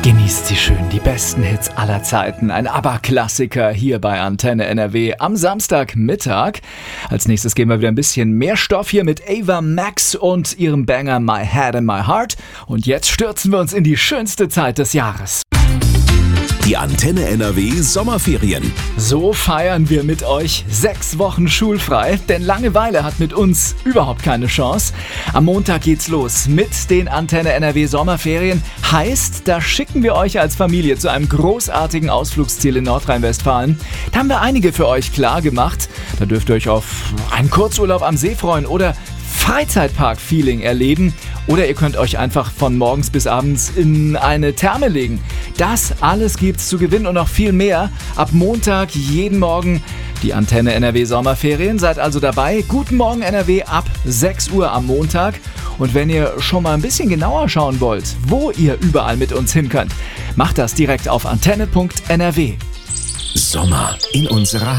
Genießt sie schön, die besten Hits aller Zeiten. Ein ABBA-Klassiker hier bei Antenne NRW am Samstagmittag. Als nächstes geben wir wieder ein bisschen mehr Stoff hier mit Ava Max und ihrem Banger My Head and My Heart. Und jetzt stürzen wir uns in die schönste Zeit des Jahres. Die Antenne NRW Sommerferien. So feiern wir mit euch 6 Wochen schulfrei, denn Langeweile hat mit uns überhaupt keine Chance. Am Montag geht's los mit den Antenne NRW Sommerferien. Heißt, da schicken wir euch als Familie zu einem großartigen Ausflugsziel in Nordrhein-Westfalen. Da haben wir einige für euch klar gemacht. Da dürft ihr euch auf einen Kurzurlaub am See freuen oder Freizeitpark-Feeling erleben. Oder ihr könnt euch einfach von morgens bis abends in eine Therme legen. Das alles gibt's zu gewinnen und noch viel mehr. Ab Montag jeden Morgen die Antenne NRW Sommerferien. Seid also dabei. Guten Morgen NRW ab 6 Uhr am Montag. Und wenn ihr schon mal ein bisschen genauer schauen wollt, wo ihr überall mit uns hin könnt, macht das direkt auf antenne.nrw. Sommer in unserer